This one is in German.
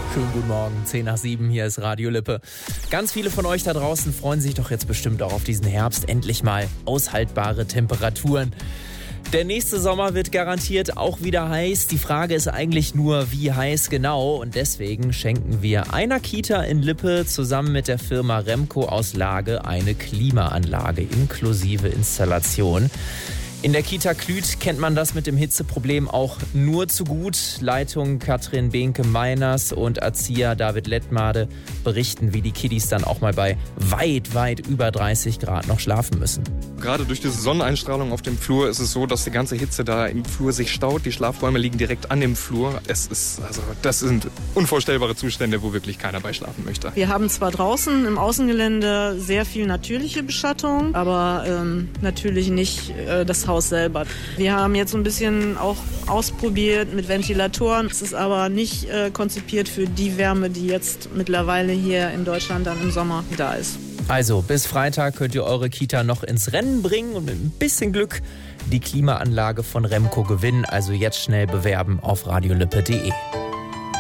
Schönen guten Morgen, 6:10, hier ist Radio Lippe. Ganz viele von euch da draußen freuen sich doch jetzt bestimmt auch auf diesen Herbst. Endlich mal aushaltbare Temperaturen. Der nächste Sommer wird garantiert auch wieder heiß. Die Frage ist eigentlich nur, wie heiß genau. Und deswegen schenken wir einer Kita in Lippe zusammen mit der Firma Remco aus Lage eine Klimaanlage inklusive Installation. In der Kita Klüth kennt man das mit dem Hitzeproblem auch nur zu gut. Leitung Katrin Behnke-Meiners und Erzieher David Lettmade berichten, wie die Kiddies dann auch mal bei weit über 30 Grad noch schlafen müssen. Gerade durch diese Sonneneinstrahlung auf dem Flur ist es so, dass die ganze Hitze da im Flur sich staut. Die Schlafräume liegen direkt an dem Flur. Das sind unvorstellbare Zustände, wo wirklich keiner bei schlafen möchte. Wir haben zwar draußen im Außengelände sehr viel natürliche Beschattung, aber natürlich nicht das Haus selber. Wir haben jetzt so ein bisschen auch ausprobiert mit Ventilatoren. Es ist aber nicht konzipiert für die Wärme, die jetzt mittlerweile hier in Deutschland dann im Sommer da ist. Also bis Freitag könnt ihr eure Kita noch ins Rennen bringen und mit ein bisschen Glück die Klimaanlage von Remco gewinnen. Also jetzt schnell bewerben auf radiolippe.de.